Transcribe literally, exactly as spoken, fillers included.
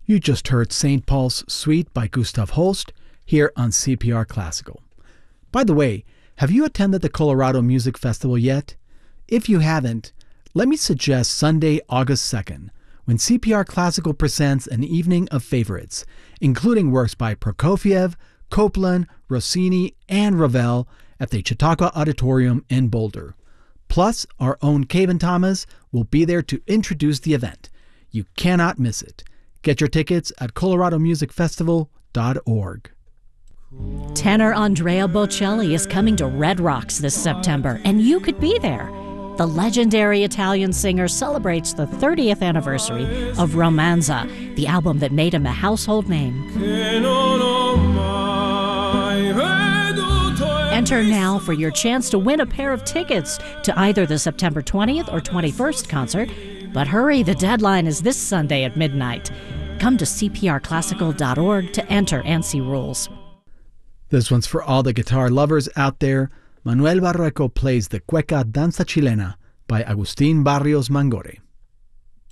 You just heard Saint Paul's Suite by Gustav Holst here on C P R Classical. By the way, have you attended the Colorado Music Festival yet? If you haven't, let me suggest Sunday, August second, when C P R Classical presents an evening of favorites, including works by Prokofiev, Copland, Rossini, and Ravel at the Chautauqua Auditorium in Boulder. Plus, our own Kevin Thomas will be there to introduce the event. You cannot miss it. Get your tickets at colorado music festival dot org. Tenor Andrea Bocelli is coming to Red Rocks this September, and you could be there. The legendary Italian singer celebrates the thirtieth anniversary of Romanza, the album that made him a household name. Enter now for your chance to win a pair of tickets to either the September twentieth or twenty-first concert. But hurry, the deadline is this Sunday at midnight. Come to c p r classical dot org to enter and see rules. This one's for all the guitar lovers out there. Manuel Barreco plays the Cueca Danza Chilena by Agustín Barrios Mangore.